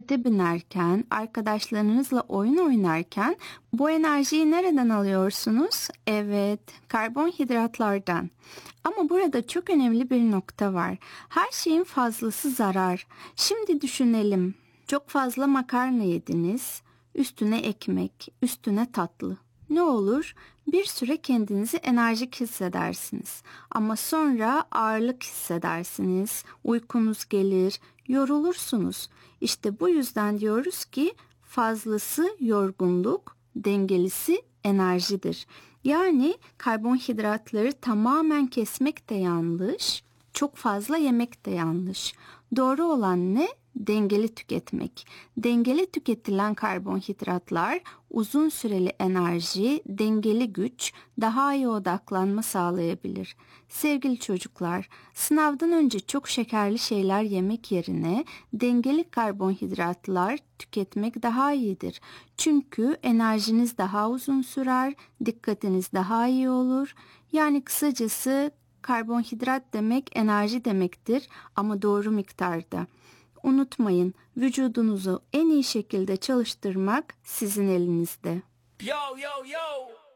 bisiklete binerken, arkadaşlarınızla oyun oynarken bu enerjiyi nereden alıyorsunuz? Evet, karbonhidratlardan. Ama burada çok önemli bir nokta var. Her şeyin fazlası zarar. Şimdi düşünelim. Çok fazla makarna yediniz, üstüne ekmek, üstüne tatlı. Ne olur? Bir süre kendinizi enerjik hissedersiniz. Ama sonra ağırlık hissedersiniz, uykunuz gelir, yorulursunuz. İşte bu yüzden diyoruz ki fazlası yorgunluk, dengelisi enerjidir. Yani karbonhidratları tamamen kesmek de yanlış, çok fazla yemek de yanlış. Doğru olan ne? Dengeli tüketmek. Dengeli tüketilen karbonhidratlar uzun süreli enerji, dengeli güç, daha iyi odaklanma sağlayabilir. Sevgili çocuklar, sınavdan önce çok şekerli şeyler yemek yerine dengeli karbonhidratlar tüketmek daha iyidir. Çünkü enerjiniz daha uzun sürer, dikkatiniz daha iyi olur. Yani kısacası karbonhidrat demek enerji demektir ama doğru miktarda. Unutmayın, vücudunuzu en iyi şekilde çalıştırmak sizin elinizde. Yo, yo, yo!